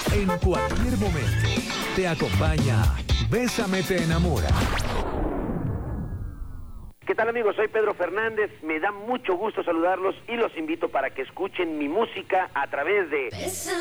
En cualquier momento. Te acompaña Bésame te enamora. ¿Qué tal, amigos? Soy Pedro Fernández. Me da mucho gusto saludarlos y los invito para que escuchen mi música a través de